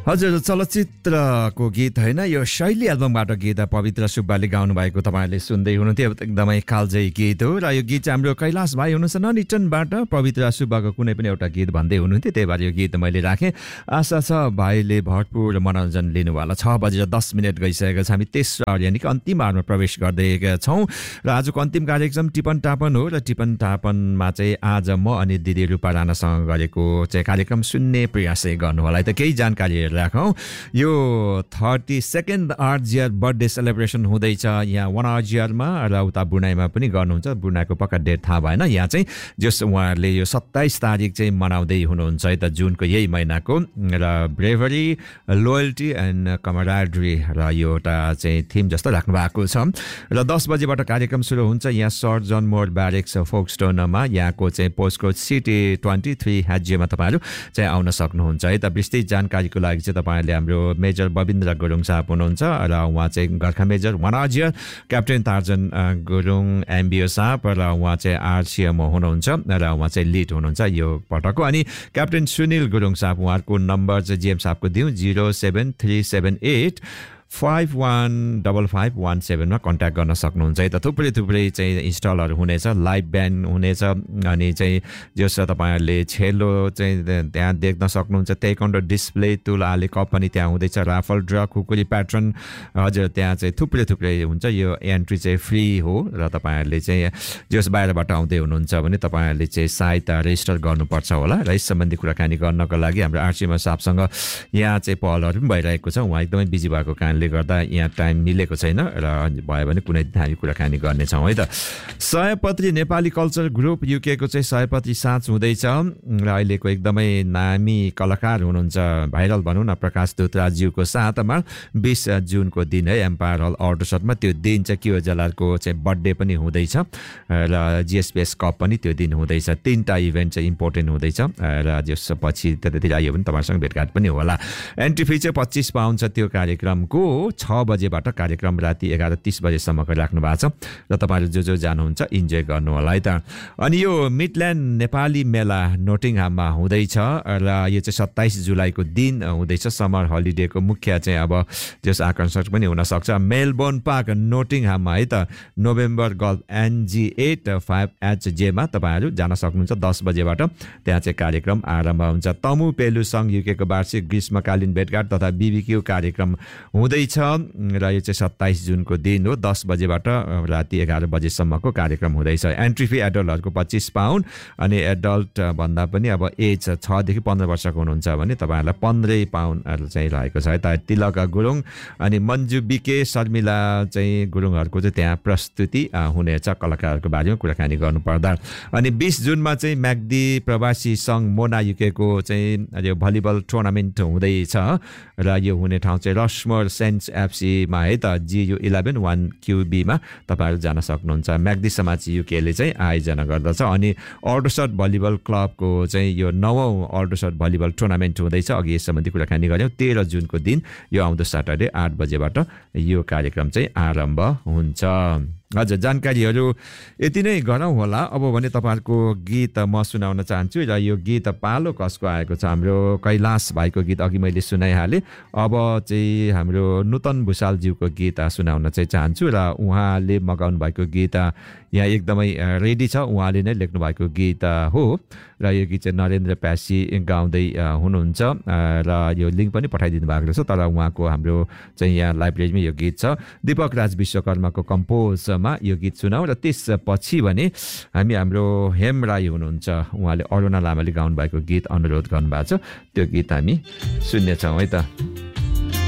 हजुर चलचित्रको गीत हैन यो शैली एल्बमबाट गीत पवित्र सुब्बाले गाउनु भएको तपाईहरुले सुन्दै हुनुहुन्थ्यो एकदमै कालजयी गीत हो र यो गीत चाहिँ हाम्रो कैलाश भाइ हुनुहुन्छ ननिटनबाट पवित्र सुब्बाको कुनै पनि एउटा गीत भन्दै हुनुहुन्थ्यो त्यही भएर यो गीत मैले राखेँ आशा छ भाइले भरपूर मनोरञ्जन लिनुभयो 6:10 गइसकेको छ हामी तेस्रो यानि कि अन्तिम आवरमा प्रवेश गर्दै छौं र आजको अन्तिम कार्यक्रम टिपन टापन हो र टिपन टापनमा चाहिँ आज म अनि दिदी रूपा राणासँग गरेको चाहिँ कार्यक्रम सुन्ने प्रयासै गर्नु होला त केही जानकारी राखौं यो 32nd आर्जियर बर्थडे सेलिब्रेसन हुँदैछ यहाँ 1 आर्जियरमा र उता बुनाईमा पनि गर्नुहुन्छ बुनाईको पक्का डेट थाहा भएन यहाँ चाहिँ जस उहाँहरूले यो 27 तारिक चाहिँ मनाउँदै हुनुहुन्छ है त जुनको यही महिनाको र ब्रेभरी लोयल्टी एन्ड कमराडरी र यो एउटा चाहिँ थिम जस्तो राख्नु भएको छ र 10 बजेबाट कार्यक्रम सुरु हुन्छ यहाँ सर जन मोर ब्यारेक्स फोक्सटोनमा यहाँको चाहिँ पोस्टकोड सिटी 23 HJ मा तपाईहरु चाहिँ आउन सक्नुहुन्छ है त विस्तृत जानकारीको लागि चाहिँ तपाईहरुले हाम्रो मेजर बबिन्द्र गुरुङ साहब हुनुहुन्छ र उहाँ चाहिँ Gorkha major 1 आर्जियर captain Tarzan Gurung एमबिओ साहब र उहाँ चाहिँ आरसीएम हुनुहुन्छ र उहाँ चाहिँ लिड हुनुहुन्छ यो पटकको अनि क्याप्टेन सुनिल गुरुङ साहब उहाँको नम्बर चाहिँ जीएम साहबको दिउँ 07378 515517 मा कन्ट्याक्ट गर्न सक्नुहुन्छ है त थुप्रै चाहिँ इन्स्टलहरु हुनेछ लाइभ ब्यान्ड हुनेछ अनि चाहिँ जस तपाईहरुले छेलो चाहिँ त्यहाँ देख्न सक्नुहुन्छ टेक्वान्डो डिस्प्ले तुलाले कप पनि त्यहाँ हुँदैछ राफल ड्र खुकुरी प्याटर्न हजुर त्यहाँ चाहिँ थुप्रै हुन्छ यो एन्ट्री चाहिँ फ्री हो र तपाईहरुले चाहिँ जस बाहिरबाट आउँदै हुनुहुन्छ भने तपाईहरुले चाहिँ सायद रेजिस्टर गर्नुपर्छ होला र यस सम्बन्धी कुराकानी गर्नको लागि हाम्रो आरसीएम साहबसँग यहाँ चाहिँ पहलहरु पनि भइरहेको छ उहाँ एकदमै बिजी भएको कारणले गर्दा यहाँ टाइम मिलेको छैन र भयो भने कुनै दिन हामी कुराकानी गर्ने छौं है त सयपत्री नेपाली कल्चर ग्रुप युके को चाहिँ सयपत्री साँझ हुँदैछ र अहिलेको एकदमै नामी कलाकार हुनुहुन्छ भाइरल भनौं न प्रकाश दुतराज्यूको साथमा 20 जुनको दिन है एम्पायर हल अर्डसटमा त्यो दिन चाहिँ कियो जलालको चाहिँ बर्थडे पनि हुँदैछ र जीएसपीएस कप पनि त्यो दिन हुँदैछ तीनटा इभेन्ट चाहिँ इम्पोर्टेन्ट हुँदैछ र त्यसपछि त्यतिखेर आयो भने तपाईहरुसँग भेटघाट पनि होला एन्ट्री फी चाहिँ 25 पाउन्ड छ त्यो कार्यक्रमको 6 बजेबाट कार्यक्रम राति 11:30 बजेसम्मको राख्नु भएको छ र तपाईहरु जो जानुहुन्छ इन्जोय गर्नु होला है त अनि यो मिडल्यान्ड नेपाली मेला नोटिङहाममा हुँदैछ र यो चाहिँ 27 जुलाईको दिन हुँदैछ समर हलिडेको मुख्य चाहिँ अब जस आकर्षण पनि हुन सक्छ मेलबोर्न पार्क नोटिङहाममा है त नोभेम्बर गल्फ NG8 5HJ मा तपाईहरु जान सक्नुहुन्छ 10 बजेबाट त्यहाँ चाहिँ कार्यक्रम आरम्भ हुन्छ तमु पेलु संघ युके को वार्षिक ग्रीष्मकालीन भेटघाट तथा बीबीक्यू कार्यक्रम हुँदैछ र यो चाहिँ 27 जुनको दिन हो 10 बजेबाट राति 11 बजेसम्मको कार्यक्रम हुँदैछ एन्ट्री फी एडल्टहरुको 25 पाउन्ड अनि एडल्ट भन्दा पनि अब एज 6 देखि 15 वर्षको हुनुहुन्छ भने तपाईहरुलाई 15 पाउन्ड चाहिँ रहेको छ है त तिलक गुरुङ अनि मन्जु बिके शर्मिला चाहिँ गुरुङहरुको चाहिँ त्यहाँ प्रस्तुति हुनेछ कलाकारहरुको बारेमा कुराकानी गर्नु पर्दा अनि 20 जुनमा चाहिँ म्याग्दी प्रवासी संघ मोना युके को चाहिँ यो भलिबल टुर्नामेन्ट हुँदैछ र यो हुने ठाउँ चाहिँ रसमोर सेन्स एफसी मा है त GU11 1QB मा तपाईहरु जान सक्नुहुन्छ म्याग्दी समाज युकेले चाहिँ आयोजना गर्दछ अनि अर्डसट भलिबल क्लबको चाहिँ यो 9औं अर्डसट भलिबल टुर्नामेन्ट हुँदैछ अघि यस सम्बन्धी कुराकानी गर्यौं 13 जुनको दिन यो आउँदो सटरडे 8 बजेबाट यो कार्यक्रम चाहिँ आरम्भ हुन्छ हजुर जानकारीहरु यति नै गरौँ होला अब भने तपाईहरुको गीत म सुनाउन चाहन्छु र यो गीत पालो कसको आएको छ हाम्रो कैलाश भाइको गीत अघि मैले सुनाइहाले अब चाहिँ हाम्रो नूतन भुसाल ज्यूको गीत सुनाउन चाहिँ चाहन्छु र उहाँले मगाउनु भएको गीत यहाँ एकदमै रेडी छ उहाँले नै लेख्नु भएको गीत हो र यो गीत चाहिँ नरेन्द्र प्यासी गाउँदै हुनुहुन्छ र यो लिंक पनि पठाइदिनु भएको छ तर उहाँको हाम्रो चाहिँ यहाँ लाइब्रेरीमा यो गीत छ दीपक राज विश्वकर्माको कम्पोज मा यो गीत सुनाऊ र त्यसपछि भने हामी हाम्रो हेम राई हुनुहुन्छ उहाँले अरुणा लामाले गाउनु भएको गीत अनुरोध गर्नु भएको छ त्यो गीत हामी सुन्ने छौं है त